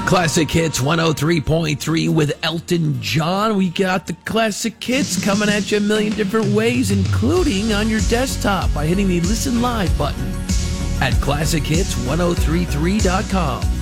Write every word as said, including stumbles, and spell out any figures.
Classic Hits one oh three point three with Elton John. We got the classic hits coming at you a million different ways, including on your desktop by hitting the Listen Live button at classic hits ten thirty-three dot com.